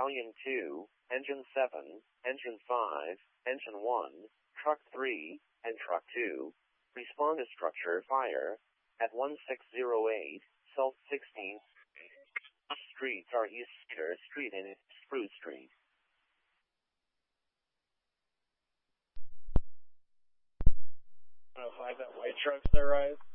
Battalion 2, Engine 7, Engine 5, Engine 1, Truck 3, and Truck 2. Respond to structure fire at 1608, Salt 16. Streets are East Cedar Street and Spruce Street. 105, that white truck's there, right?